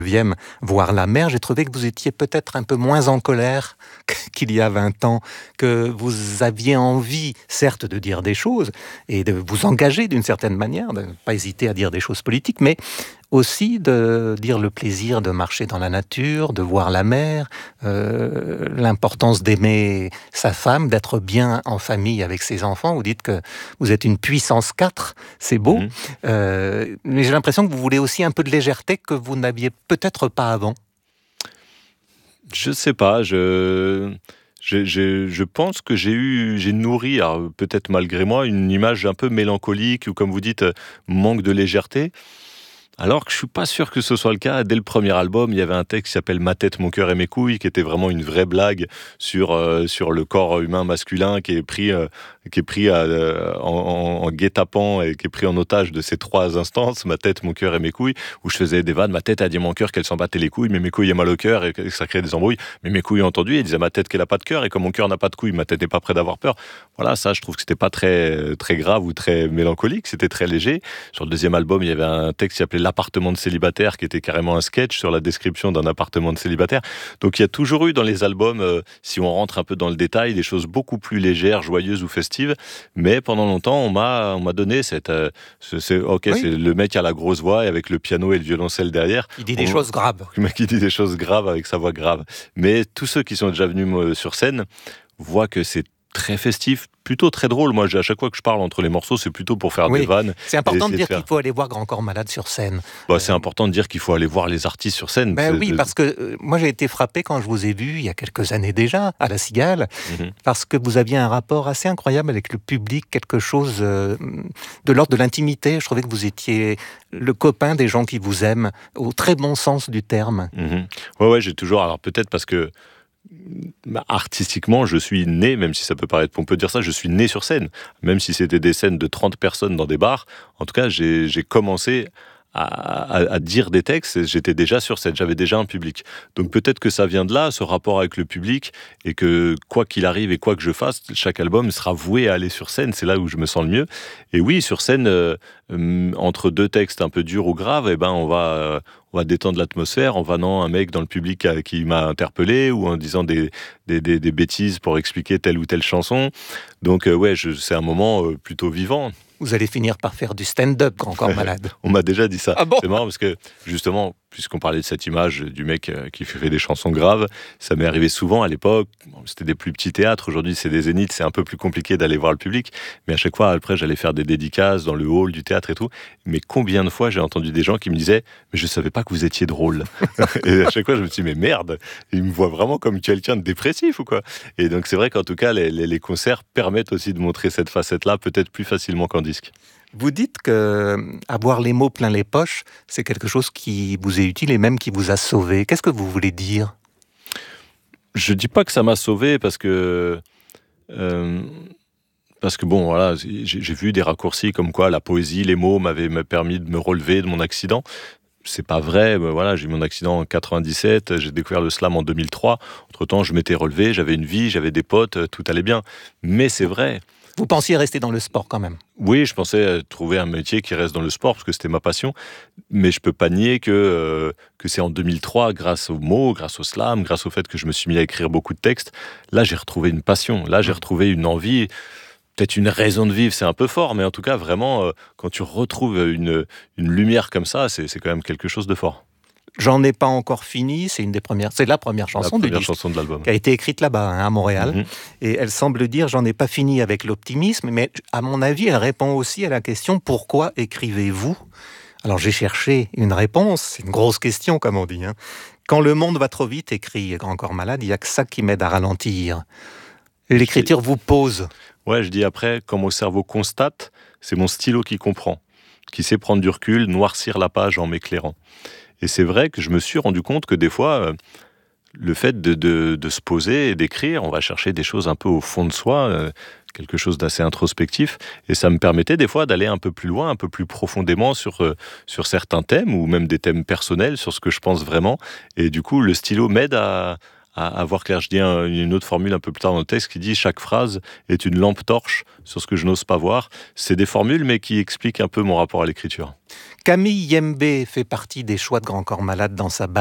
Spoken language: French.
9e, voir la mer, j'ai trouvé que vous étiez peut-être un peu moins en colère qu'il y a 20 ans, que vous aviez envie, certes, de dire des choses et de vous engager d'une certaine manière, de ne pas hésiter à dire des choses politiques, mais aussi de dire le plaisir de marcher dans la nature, de voir la mer, l'importance d'aimer sa femme, d'être bien en famille avec ses enfants. Vous dites que vous êtes une puissance 4, c'est beau, mais j'ai l'impression que vous voulez aussi un peu de légèreté que vous n'aviez peut-être pas avant. Je sais pas, je pense que j'ai nourri, alors peut-être malgré moi, une image un peu mélancolique ou, comme vous dites, manque de légèreté. Alors que je suis pas sûr que ce soit le cas. Dès le premier album, il y avait un texte qui s'appelle « Ma tête, mon cœur et mes couilles » qui était vraiment une vraie blague sur le corps humain masculin qui est pris en guet-apens et qui est pris en otage de ces trois instances, ma tête, mon cœur et mes couilles, où je faisais des vannes. Ma tête a dit à mon cœur qu'elle s'en battait les couilles, mais mes couilles a mal au cœur et que ça crée des embrouilles. Mais mes couilles ont entendu et disaient à ma tête qu'elle a pas de cœur, et comme mon cœur n'a pas de couilles, ma tête n'est pas près d'avoir peur. Voilà, ça, je trouve que c'était pas très, très grave ou très mélancolique, c'était très léger. Sur le deuxième album, il y avait un texte qui s'appelait « L'appartement de célibataire » qui était carrément un sketch sur la description d'un appartement de célibataire. Donc il y a toujours eu dans les albums, si on rentre un peu dans le détail, des choses beaucoup plus légères, joyeuses ou festives. Mais pendant longtemps, on m'a donné c'est le mec à la grosse voix et avec le piano et le violoncelle derrière. Il dit des choses graves. Le mec qui dit des choses graves avec sa voix grave. Mais tous ceux qui sont déjà venus sur scène voient que c'est très festif, plutôt très drôle. Moi, à chaque fois que je parle entre les morceaux, c'est plutôt pour faire des vannes. C'est important de dire qu'il faut aller voir Grand Corps Malade sur scène. C'est important de dire qu'il faut aller voir les artistes sur scène. Parce que moi, j'ai été frappé quand je vous ai vu, il y a quelques années déjà, à La Cigale, parce que vous aviez un rapport assez incroyable avec le public, quelque chose de l'ordre de l'intimité. Je trouvais que vous étiez le copain des gens qui vous aiment, au très bon sens du terme. Ouais, j'ai toujours... Alors peut-être parce que artistiquement, je suis né, même si ça peut paraître pompeux de dire ça, je suis né sur scène. Même si c'était des scènes de 30 personnes dans des bars, en tout cas, j'ai commencé à dire des textes, j'étais déjà sur scène, j'avais déjà un public. Donc peut-être que ça vient de là, ce rapport avec le public, et que quoi qu'il arrive et quoi que je fasse, chaque album sera voué à aller sur scène, c'est là où je me sens le mieux. Et oui, sur scène, entre deux textes un peu durs ou graves, on va détendre l'atmosphère en vannant un mec dans le public qui m'a interpellé, ou en disant des bêtises pour expliquer telle ou telle chanson. Donc c'est un moment plutôt vivant. Vous allez finir par faire du stand-up, Grand Corps Malade. On m'a déjà dit ça. Ah bon ? C'est marrant parce que, justement, puisqu'on parlait de cette image du mec qui fait des chansons graves, ça m'est arrivé souvent à l'époque. C'était des plus petits théâtres. Aujourd'hui, c'est des zéniths. C'est un peu plus compliqué d'aller voir le public. Mais à chaque fois, après, j'allais faire des dédicaces dans le hall du théâtre et tout. Mais combien de fois j'ai entendu des gens qui me disaient « Mais je savais pas que vous étiez drôle. » Et à chaque fois, je me suis dit « Mais merde, ils me voient vraiment comme quelqu'un de dépressif ou quoi ?» Et donc, c'est vrai qu'en tout cas, les concerts permettent aussi de montrer cette facette-là peut-être plus facilement qu'en disque. Vous dites qu'avoir les mots plein les poches, c'est quelque chose qui vous est utile et même qui vous a sauvé. Qu'est-ce que vous voulez dire ? Je dis pas que ça m'a sauvé parce que bon, voilà, j'ai vu des raccourcis comme quoi la poésie, les mots m'avaient permis de me relever de mon accident. C'est pas vrai, voilà, j'ai eu mon accident en 97, j'ai découvert le slam en 2003. Entre-temps, je m'étais relevé, j'avais une vie, j'avais des potes, tout allait bien. Mais c'est vrai. Vous pensiez rester dans le sport quand même ? Oui, je pensais trouver un métier qui reste dans le sport parce que c'était ma passion. Mais je peux pas nier que c'est en 2003, grâce aux mots, grâce au slam, grâce au fait que je me suis mis à écrire beaucoup de textes, là j'ai retrouvé une passion, là j'ai retrouvé une envie, peut-être une raison de vivre, c'est un peu fort, mais en tout cas vraiment, quand tu retrouves une lumière comme ça, c'est quand même quelque chose de fort. J'en ai pas encore fini, c'est la première chanson de l'album qui a été écrite là-bas, à Montréal. Et elle semble dire, j'en ai pas fini avec l'optimisme, mais à mon avis, elle répond aussi à la question, pourquoi écrivez-vous ? Alors j'ai cherché une réponse, c'est une grosse question comme on dit. Quand le monde va trop vite, écrit Grand Corps Malade, il n'y a que ça qui m'aide à ralentir. L'écriture vous pose. Ouais, je dis après, quand mon cerveau constate, c'est mon stylo qui comprend, qui sait prendre du recul, noircir la page en m'éclairant. Et c'est vrai que je me suis rendu compte que des fois, le fait de se poser et d'écrire, on va chercher des choses un peu au fond de soi, quelque chose d'assez introspectif, et ça me permettait des fois d'aller un peu plus loin, un peu plus profondément sur certains thèmes, ou même des thèmes personnels, sur ce que je pense vraiment. Et du coup, le stylo m'aide à à voir clair. Je dis une autre formule un peu plus tard dans le texte qui dit « chaque phrase est une lampe torche sur ce que je n'ose pas voir ». C'est des formules, mais qui expliquent un peu mon rapport à l'écriture. Camille Yembe fait partie des choix de Grand Corps Malade dans sa